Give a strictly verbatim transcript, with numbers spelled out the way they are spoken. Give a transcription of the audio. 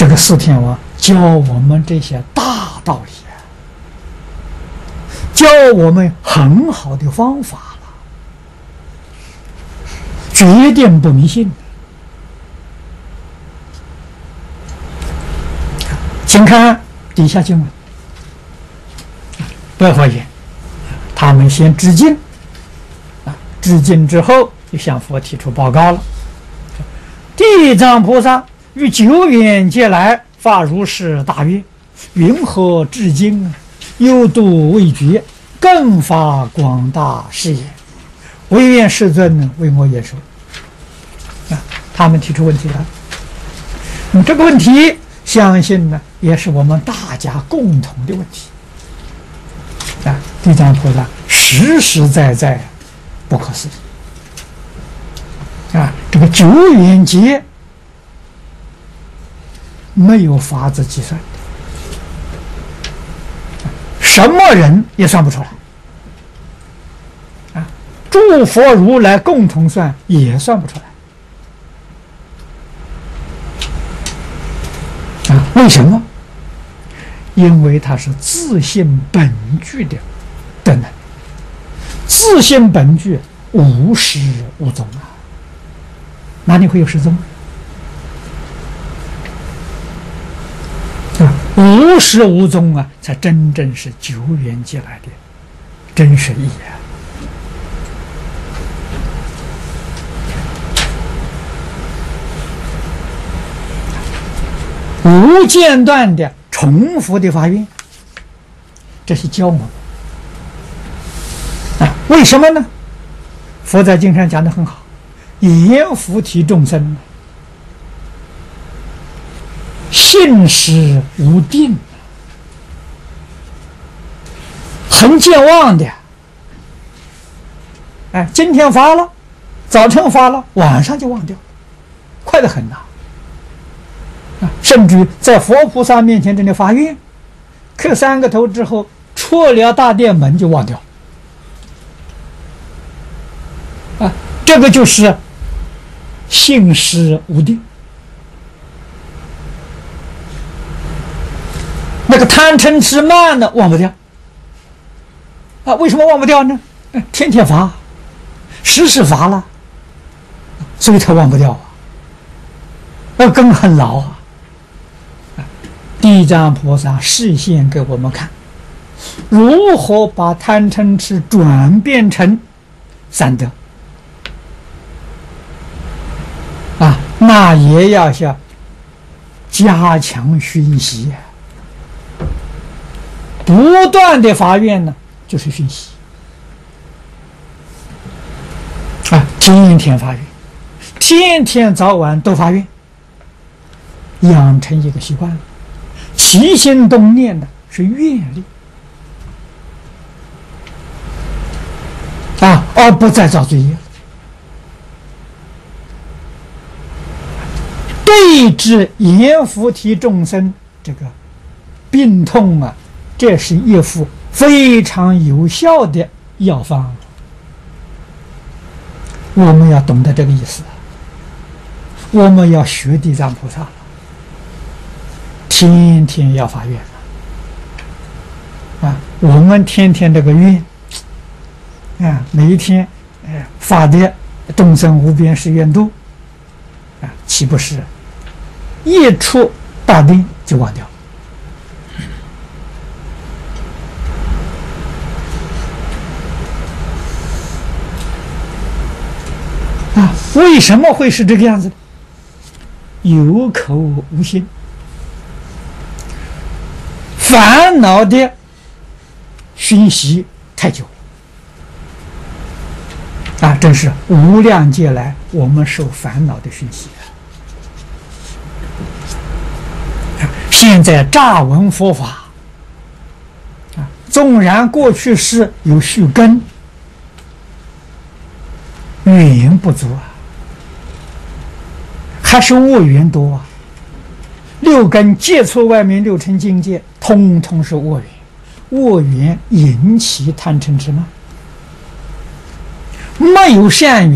个四天王教我们这些大道理，教我们很好的方法了，决定不迷信。请看底下经文，不要发言。他们先致敬，啊，致敬之后就向佛提出报告了。地藏菩萨于久远劫来发如是大愿，云何至今啊，犹度未绝，更发广大誓言，唯愿世尊呢为我演说。啊，他们提出问题了。嗯，这个问题相信呢也是我们大家共同的问题。啊，地藏菩萨实实在在不可思议。啊，这个久远劫没有法子计算的，什么人也算不出来。啊，诸佛如来共同算也算不出来。啊，为什么？因为它是自性本具的的能，自性本具无始无终啊，哪里会有失踪？啊，无始无终啊，才真正是久远劫来的真实意义啊。无间断的重复的发愿，这是教我们啊。为什么呢？佛在经上讲得很好，言菩提众生信实无定，很健忘的。哎，今天发了，早晨发了，晚上就忘掉，快得很呐。啊，甚至在佛菩萨面前真的发愿，磕三个头之后，出了大殿门就忘掉。啊，这个就是信实无定。那个贪嗔痴慢的忘不掉。啊，为什么忘不掉呢？天天发，时时发了，所以他忘不掉啊。那根很牢啊。地藏菩萨示现给我们看，如何把贪嗔痴转变成三德啊，那也要像加强熏习，不断的发愿呢，就是熏习啊，天天发愿，天天早晚都发愿，养成一个习惯了。起心动念的是愿力啊，而不再造罪业。对治言菩提众生这个病痛啊，这是一副非常有效的药方。我们要懂得这个意思，我们要学地藏菩萨。天天要发愿啊！我们天天这个愿啊，每一天哎发的众生无边誓愿度啊，岂不是一出大定就忘掉？啊，为什么会是这个样子？有口无心。烦恼的熏习太久啊，真是无量劫来我们受烦恼的熏习啊。现在乍闻佛法啊，纵然过去是有续根，缘不足啊，还是恶缘多啊。六根接触外面六尘境界，通通是恶缘，恶缘引起贪嗔痴慢，没有善缘。